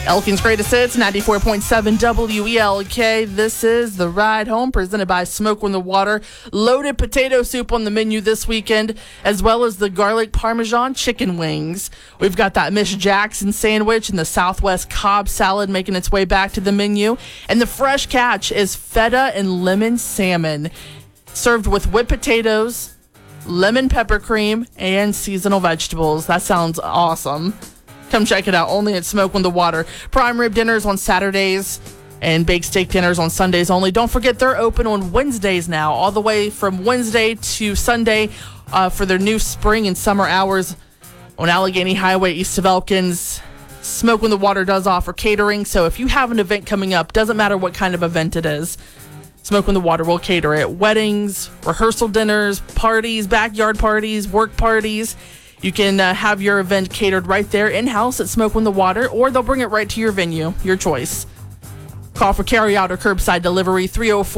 Elkins Greatest Hits, 94.7 WELK. This is The Ride Home, presented by Smoke on the Water. Loaded potato soup on the menu this weekend, as well as the garlic parmesan chicken wings. We've got that Miss Jackson sandwich and the Southwest Cobb salad making its way back to the menu. And the fresh catch is feta and lemon salmon, served with whipped potatoes, lemon pepper cream, and seasonal vegetables. That sounds awesome. Come check it out, only at Smoke on the Water. Prime rib dinners on Saturdays and baked steak dinners on Sundays only. Don't forget they're open on Wednesdays now, all the way from Wednesday to Sunday for their new spring and summer hours on Allegheny Highway east of Elkins. Smoke on the Water does offer catering, so if you have an event coming up, doesn't matter what kind of event it is, Smoke on the Water will cater it. Weddings, rehearsal dinners, parties, backyard parties, work parties. You can have your event catered right there in-house at Smoke on the Water, or they'll bring it right to your venue, your choice. Call for carry-out or curbside delivery,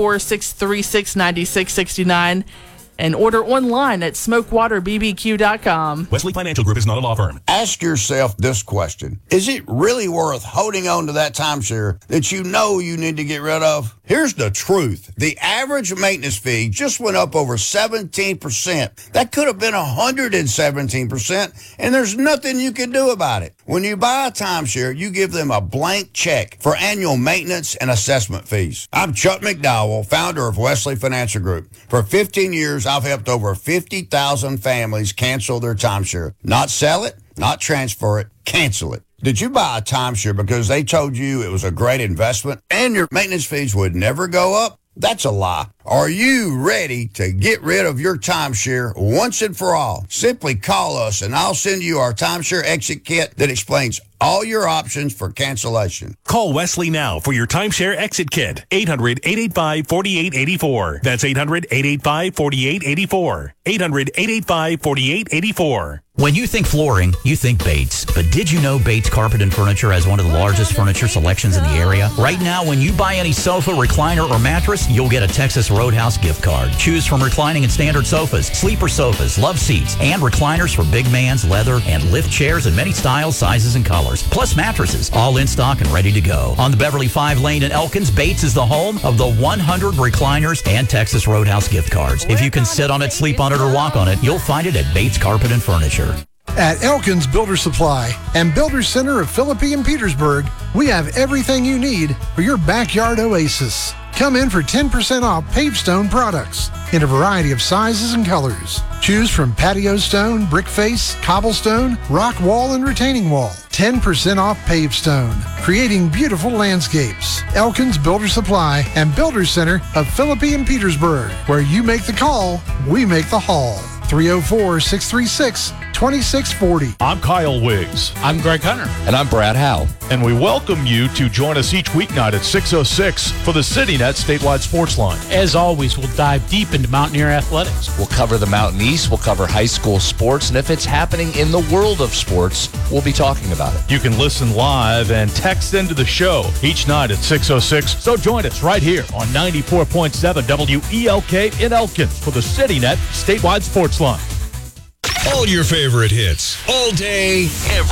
304-636-9669, and order online at smokewaterbbq.com. Wesley Financial Group is not a law firm. Ask yourself this question. Is it really worth holding on to that timeshare that you know you need to get rid of? Here's the truth. The average maintenance fee just went up over 17%. That could have been 117%, and there's nothing you can do about it. When you buy a timeshare, you give them a blank check for annual maintenance and assessment fees. I'm Chuck McDowell, founder of Wesley Financial Group. For 15 years, I've helped over 50,000 families cancel their timeshare. Not sell it, not transfer it, cancel it. Did you buy a timeshare because they told you it was a great investment and your maintenance fees would never go up? That's a lie. Are you ready to get rid of your timeshare once and for all? Simply call us and I'll send you our timeshare exit kit that explains all your options for cancellation. Call Wesley now for your timeshare exit kit. 800-885-4884. That's 800-885-4884. 800-885-4884. When you think flooring, you think Bates. But did you know Bates Carpet and Furniture has one of the largest furniture selections in the area? Right now, when you buy any sofa, recliner, or mattress, you'll get a Texas Roadhouse gift card. Choose from reclining and standard sofas, sleeper sofas, love seats, and recliners for big man's, leather, and lift chairs in many styles, sizes, and colors. Plus mattresses, all in stock and ready to go. On the Beverly 5 Lane in Elkins, Bates is the home of the 100 recliners and Texas Roadhouse gift cards. If you can sit on it, sleep on it, or walk on it, you'll find it at Bates Carpet and Furniture. At Elkins Builder Supply and Builder Center of Philippi and Petersburg, we have everything you need for your backyard oasis. Come in for 10% off paved stone products in a variety of sizes and colors. Choose from patio stone, brick face, cobblestone, rock wall, and retaining wall. 10% off paved stone, creating beautiful landscapes. Elkins Builder Supply and Builder Center of Philippi and Petersburg, where you make the call, we make the haul. 304-636-2640. I'm Kyle Wiggs. I'm Greg Hunter. And I'm Brad Howe. And we welcome you to join us each weeknight at 6:06 for the CityNet Statewide Sports Line. As always, we'll dive deep into Mountaineer athletics. We'll cover the Mountain East, we'll cover high school sports, and if it's happening in the world of sports, we'll be talking about it. You can listen live and text into the show each night at 6:06. So join us right here on 94.7 WELK in Elkins for the CityNet Statewide Sports Line. All your favorite hits, all day, every